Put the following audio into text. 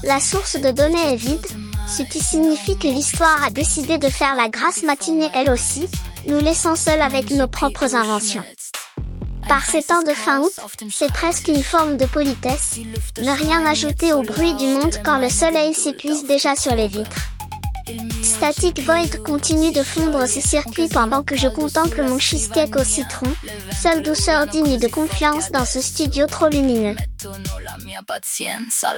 La source de données est vide, ce qui signifie que l'histoire a décidé de faire la grasse matinée elle aussi, nous laissant seuls avec nos propres inventions. Par ces temps de fin août, c'est presque une forme de politesse, ne rien ajouter au bruit du monde quand le soleil s'épuise déjà sur les vitres. Static Void continue de fondre ses circuits pendant que je contemple mon cheesecake au citron, seule douceur digne de confiance dans ce studio trop lumineux.